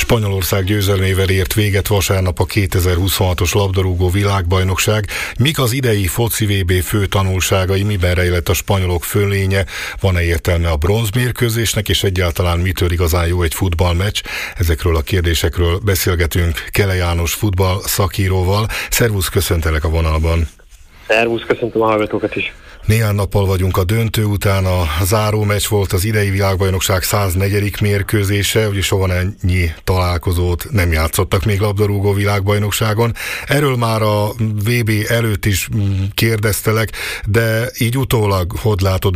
Spanyolország győzelmével ért véget vasárnap a 2026-os labdarúgó világbajnokság. Mik az idei foci VB fő tanulságai, miben rejlett a spanyolok fölénye, van-e értelme a bronzmérkőzésnek, és egyáltalán mitől igazán jó egy futballmeccs? Ezekről a kérdésekről beszélgetünk Kele János futball szakíróval. Szervusz, köszöntelek a vonalban. Szervusz, köszöntöm a hallgatókat is. Néhány nappal vagyunk a döntő után, a záró meccs volt az idei világbajnokság 104. mérkőzése, ugye soha ennyi találkozót nem játszottak még labdarúgó világbajnokságon. Erről már a VB előtt is kérdeztelek, de így utólag hogy látod,